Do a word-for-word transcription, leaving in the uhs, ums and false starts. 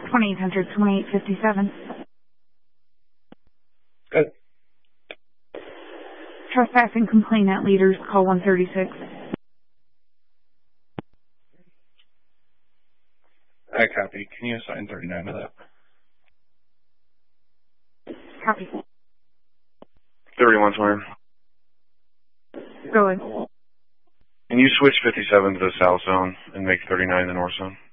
twenty-eight hundred, twenty-eight fifty-seven. Good. Trespassing complaint at leaders, call one thirty-six. I copy. Can you assign thirty-nine to that? Copy. thirty-one, Sawyer. Going. Can you switch fifty-seven to the south zone and make thirty-nine the north zone?